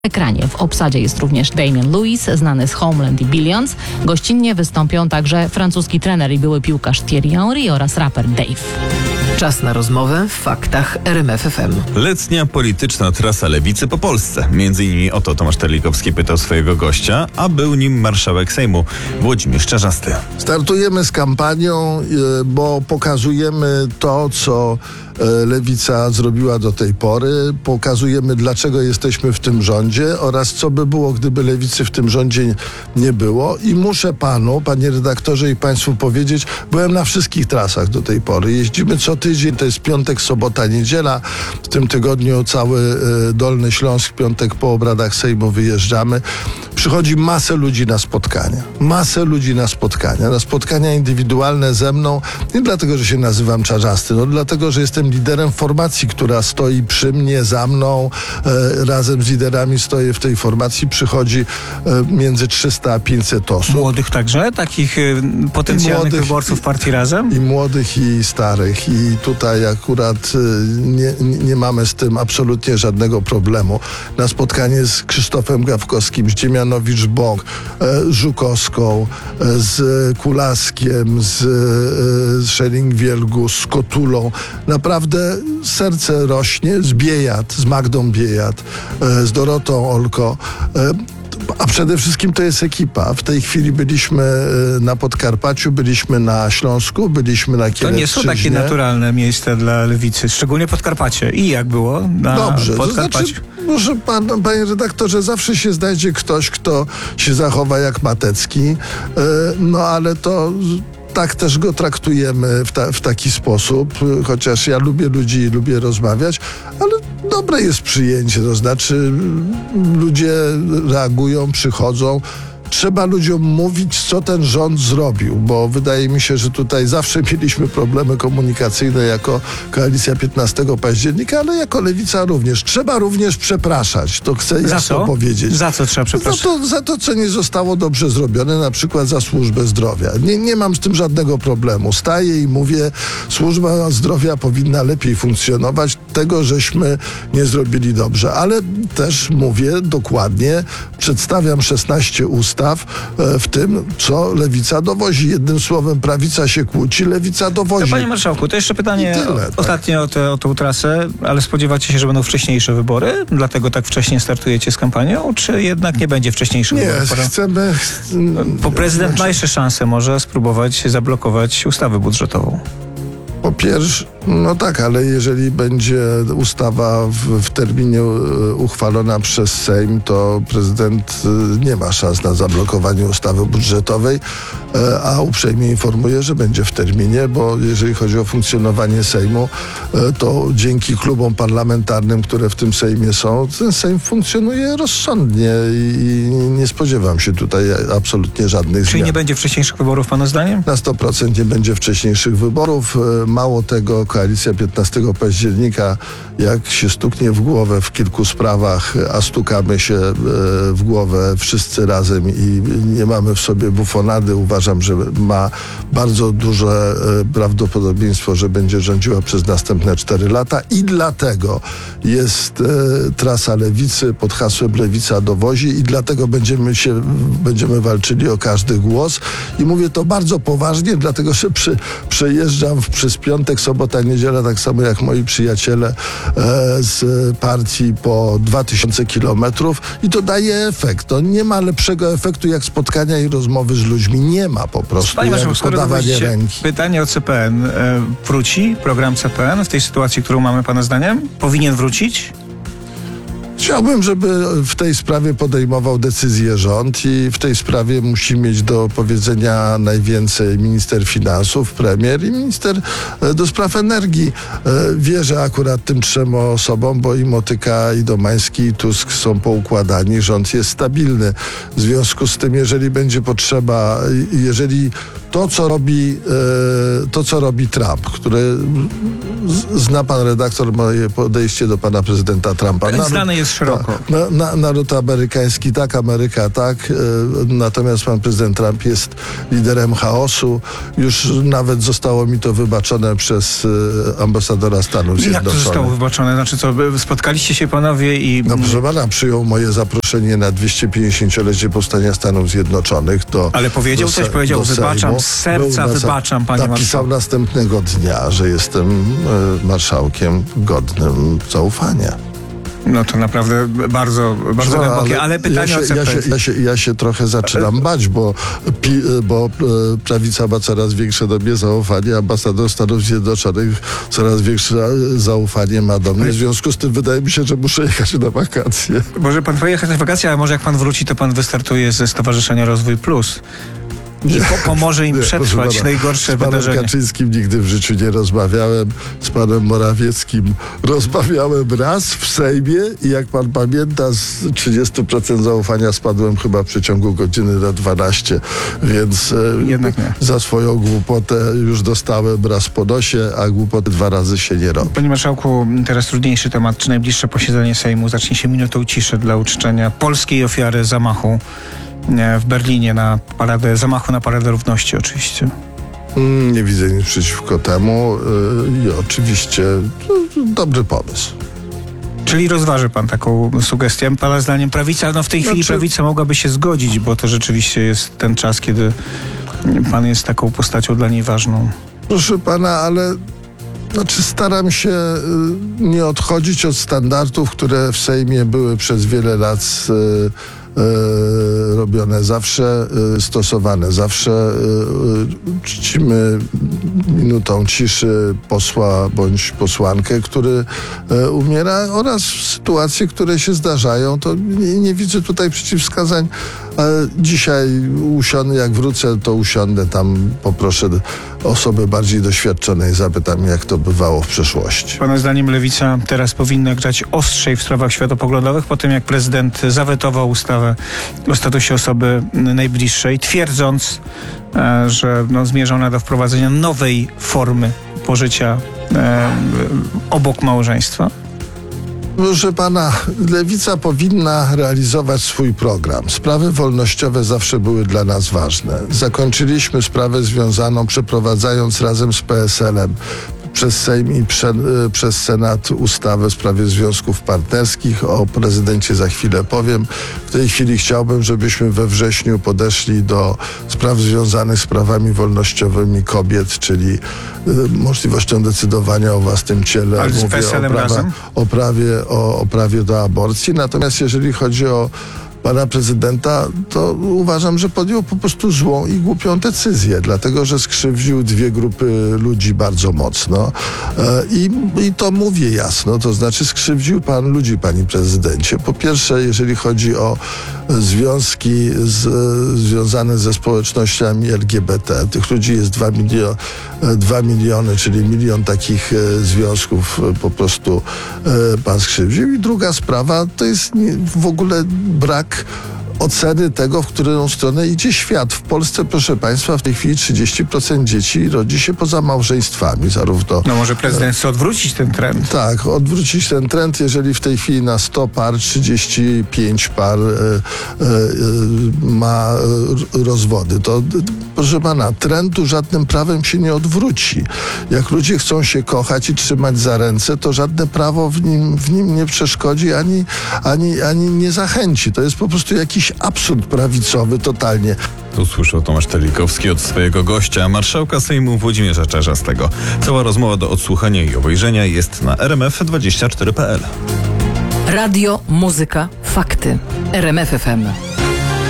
ekranie. W obsadzie jest również Damian Lewis, znany z Homeland i Billions. Gościnnie wystąpią także francuski trener i były piłkarz Thierry Henry oraz raper Dave. Czas na rozmowę w faktach RMF FM. Letnia polityczna trasa lewicy po Polsce. Między innymi o to Tomasz Terlikowski pytał swojego gościa, a był nim marszałek Sejmu Włodzimierz Czarzasty. Startujemy z kampanią, bo pokazujemy to, co lewica zrobiła do tej pory. Pokazujemy, dlaczego jesteśmy w tym rządzie oraz co by było, gdyby lewicy w tym rządzie nie było. I muszę panu, panie redaktorze, i państwu powiedzieć, byłem na wszystkich trasach do tej pory. Jeździmy co tydzień, to jest piątek, sobota, niedziela. W tym tygodniu cały Dolny Śląsk, piątek po obradach Sejmu wyjeżdżamy. Przychodzi masę ludzi na spotkania. Na spotkania indywidualne ze mną. Nie dlatego, że się nazywam Czarzasty, no dlatego, że jestem liderem formacji, która stoi przy mnie, za mną. Razem z liderami stoję w tej formacji. Przychodzi między 300 a 500 osób. Młodych także? Takich potencjalnych wyborców partii Razem? I młodych, i starych. I tutaj akurat nie mamy z tym absolutnie żadnego problemu. Na spotkanie z Krzysztofem Gawkowskim, z Dziemianowicz-Bąk, Żukowską, z Kulaskiem, z Schering-Wielgus, z Kotulą. Naprawdę serce rośnie, z Magdą Biejat, z Dorotą Olko. A przede wszystkim to jest ekipa. W tej chwili byliśmy na Podkarpaciu, byliśmy na Śląsku, byliśmy na Kielecczyźnie. To nie są takie naturalne miejsca dla lewicy, szczególnie Podkarpacie. I jak było na Podkarpaciu? To znaczy, może panie redaktorze, zawsze się znajdzie ktoś, kto się zachowa jak Matecki, no ale to... Tak też go traktujemy w taki sposób, chociaż ja lubię ludzi i lubię rozmawiać, ale dobre jest przyjęcie, to znaczy ludzie reagują, przychodzą. Trzeba ludziom mówić, co ten rząd zrobił, bo wydaje mi się, że tutaj zawsze mieliśmy problemy komunikacyjne jako Koalicja 15 października, ale jako Lewica również. Trzeba również przepraszać, to chcę jasno powiedzieć. Za co trzeba przepraszać? Za to, co nie zostało dobrze zrobione, na przykład za służbę zdrowia. Nie mam z tym żadnego problemu. Staję i mówię, służba zdrowia powinna lepiej funkcjonować. Tego żeśmy nie zrobili dobrze, ale też mówię dokładnie, przedstawiam 16 ustaw, w tym, co lewica dowozi. Jednym słowem, prawica się kłóci, lewica dowozi. To panie marszałku, to jeszcze pytanie ostatnie o tę trasę, ale spodziewacie się, że będą wcześniejsze wybory? Dlatego tak wcześnie startujecie z kampanią? Czy jednak nie będzie wcześniejszych wyborów? Nie, chcemy... Bo prezydent ma jeszcze szansę może spróbować zablokować ustawę budżetową. Po pierwsze, no tak, ale jeżeli będzie ustawa w terminie uchwalona przez Sejm, to prezydent nie ma szans na zablokowanie ustawy budżetowej, a uprzejmie informuję, że będzie w terminie, bo jeżeli chodzi o funkcjonowanie Sejmu, to dzięki klubom parlamentarnym, które w tym Sejmie są, ten Sejm funkcjonuje rozsądnie i nie spodziewam się tutaj absolutnie żadnych zmian. Czyli nie będzie wcześniejszych wyborów, pana zdaniem? Na 100% nie będzie wcześniejszych wyborów. Mało tego, Koalicja 15 października, jak się stuknie w głowę w kilku sprawach, a stukamy się w głowę wszyscy razem i nie mamy w sobie bufonady, uważam, że ma bardzo duże prawdopodobieństwo, że będzie rządziła przez następne 4 lata i dlatego jest trasa lewicy pod hasłem Lewica dowozi i dlatego będziemy walczyli o każdy głos i mówię to bardzo poważnie, dlatego że przejeżdżam przez piątek, sobota, niedziela, tak samo jak moi przyjaciele z partii po 2000 kilometrów i to daje efekt. To nie ma lepszego efektu jak spotkania i rozmowy z ludźmi. Nie ma po prostu. Panie marszałku, podawanie ręki. Pytanie o CPN. Wróci program CPN w tej sytuacji, którą mamy pana zdaniem? Powinien wrócić? Chciałbym, żeby w tej sprawie podejmował decyzję rząd i w tej sprawie musi mieć do powiedzenia najwięcej minister finansów, premier i minister do spraw energii. Wierzę akurat tym 3 osobom, bo i Motyka, i Domański, i Tusk są poukładani. Rząd jest stabilny. W związku z tym, jeżeli będzie potrzeba, jeżeli to, co robi Trump, który zna pan redaktor moje podejście do pana prezydenta Trumpa. Znany jest szeroko. Naród amerykański tak, Ameryka tak, natomiast pan prezydent Trump jest liderem chaosu. Już nawet zostało mi to wybaczone przez ambasadora Stanów Zjednoczonych. Jak to zostało wybaczone? Znaczy co, spotkaliście się panowie i... No proszę pana, przyjął moje zaproszenie na 250-lecie powstania Stanów Zjednoczonych. Ale powiedział coś, powiedział, wybaczam, z serca wybaczam, panie marszałku. Napisał następnego dnia, że jestem marszałkiem godnym zaufania. No to naprawdę bardzo głębokie, ale pytanie o ja się trochę zaczynam bać, bo prawica ma coraz większe do mnie zaufanie, ambasador Stanów Zjednoczonych coraz większe zaufanie ma do mnie. W związku z tym wydaje mi się, że muszę jechać na wakacje. Może pan pojechać na wakacje, ale może jak pan wróci, to pan wystartuje ze Stowarzyszenia Rozwój Plus. I pomoże im przetrwać najgorsze wydarzenia. Z panem Kaczyńskim nigdy w życiu nie rozmawiałem. Z panem Morawieckim rozmawiałem raz w Sejmie i jak pan pamięta, z 30% zaufania spadłem chyba w przeciągu godziny na 12, więc jednak nie. Za swoją głupotę już dostałem raz po nosie, a głupoty 2 razy się nie robi. Panie marszałku, teraz trudniejszy temat. Czy najbliższe posiedzenie Sejmu zacznie się minutą ciszy dla uczczenia polskiej ofiary zamachu w Berlinie zamachu na Paradę Równości oczywiście? Nie widzę nic przeciwko temu i oczywiście dobry pomysł. Czyli rozważy pan taką sugestię? Pana zdaniem prawica, w tej chwili prawica mogłaby się zgodzić, bo to rzeczywiście jest ten czas, kiedy pan jest taką postacią dla niej ważną. Proszę pana, ale staram się nie odchodzić od standardów, które w Sejmie były przez wiele lat robione, zawsze stosowane, zawsze czcimy minutą ciszy posła bądź posłankę, który umiera, oraz sytuacje, które się zdarzają. To nie widzę tutaj przeciwwskazań. Dzisiaj jak wrócę, to usiądę tam, poproszę osoby bardziej doświadczone i zapytam, jak to bywało w przeszłości. Pana zdaniem lewica teraz powinna grać ostrzej w sprawach światopoglądowych po tym, jak prezydent zawetował ustawę o statusie osoby najbliższej, twierdząc, że zmierza ona do wprowadzenia nowej formy pożycia obok małżeństwa? Proszę pana, lewica powinna realizować swój program. Sprawy wolnościowe zawsze były dla nas ważne. Zakończyliśmy sprawę związaną, przeprowadzając razem z PSL-em przez Sejm i przez Senat ustawę w sprawie związków partnerskich. O prezydencie za chwilę powiem. W tej chwili chciałbym, żebyśmy we wrześniu podeszli do spraw związanych z prawami wolnościowymi kobiet, czyli możliwością decydowania o własnym ciele. Ale z PSL-em razem? O prawie do aborcji. Natomiast jeżeli chodzi o pana prezydenta, to uważam, że podjął po prostu złą i głupią decyzję, dlatego że skrzywdził 2 grupy ludzi bardzo mocno i to mówię jasno, to znaczy skrzywdził pan ludzi, panie prezydencie. Po pierwsze, jeżeli chodzi o związki związane ze społecznościami LGBT, tych ludzi jest 2 miliony, czyli 1 milion takich związków po prostu pan skrzywdził. I druga sprawa, to jest w ogóle brak oceny tego, w którą stronę idzie świat. W Polsce, proszę państwa, w tej chwili 30% dzieci rodzi się poza małżeństwami, zarówno... może prezydent chce odwrócić ten trend. Tak, odwrócić ten trend, jeżeli w tej chwili na 100 par 35 par ma rozwody. To, proszę pana, trendu żadnym prawem się nie odwróci. Jak ludzie chcą się kochać i trzymać za ręce, to żadne prawo w nim nie przeszkodzi ani nie zachęci. To jest po prostu jakiś absurd prawicowy totalnie. Usłyszał Tomasz Terlikowski od swojego gościa, marszałka Sejmu Włodzimierza Czarzastego. Cała rozmowa do odsłuchania i obejrzenia jest na rmf24.pl. Radio, muzyka, fakty. RMF FM.